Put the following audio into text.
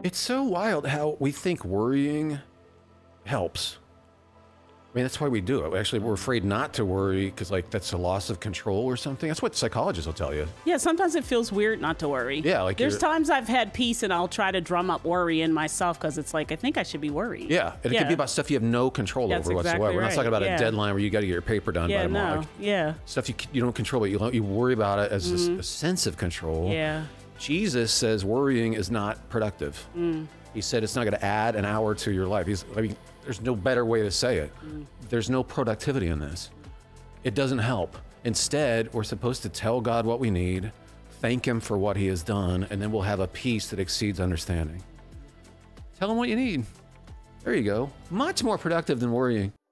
It's so wild how we think worrying helps. I mean, that's why we do it. Actually, we're afraid not to worry because, like, that's a loss of control or something. That's what psychologists will tell you. Yeah, sometimes it feels weird not to worry. Yeah, like there's times I've had peace and I'll try to drum up worry in myself because it's like, I think I should be worried. Yeah, and it could be about stuff you have no control That's over whatsoever. exactly We're not right. talking about Yeah. a deadline where you got to get your paper done by tomorrow. No. Yeah. Stuff you don't control, but you worry about it as a sense of control. Yeah. Jesus says worrying is not productive. He said it's not going to add an hour to your life. There's no better way to say it. There's no productivity in this. It doesn't help. Instead, we're supposed to tell God what we need, thank him for what he has done, and then we'll have a peace that exceeds understanding. Tell him what you need. There you go. Much more productive than worrying.